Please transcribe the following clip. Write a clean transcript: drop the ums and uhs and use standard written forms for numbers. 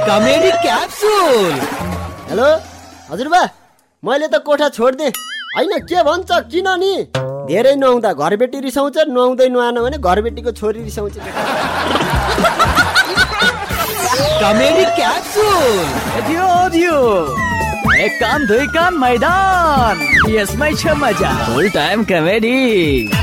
Comedy capsule. Hello हजुरबा, मैले त कोठा छोड्दिएँ होइन, के भन्छ किन नि? धेरै नुहाउँदा घरबेटी रिसाउँछ, नुहाउँदै नुहाएन भने घरबेटीको छोरी रिसाउँछ। Comedy capsule. एक कान दुई कान मैदान, यसमै छ मजा। फुल टाइम कमेडी।